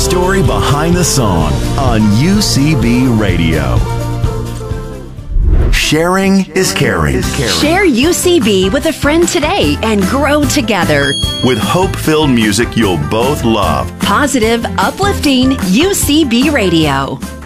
story behind the song on UCB Radio. Sharing is caring. Share UCB with a friend today and grow together. With hope-filled music you'll both love. Positive, uplifting UCB Radio.